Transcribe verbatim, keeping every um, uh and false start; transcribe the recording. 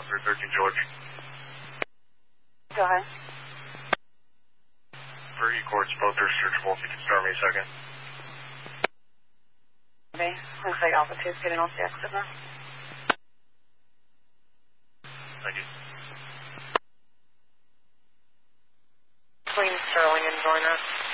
three thirteen George. Go ahead. For E-Courts, both are searchable. If you can start me a second. Okay. Looks like Alpha two is getting off the exit now. Thank you. Queen Sterling and Joiner.